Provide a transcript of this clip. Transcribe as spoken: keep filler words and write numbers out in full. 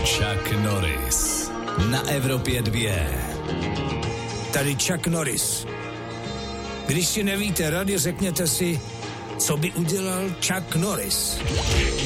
Chuck Norris na Evropě dvě. Tady Chuck Norris. Když si nevíte rady, řekněte si, co by udělal Chuck Norris.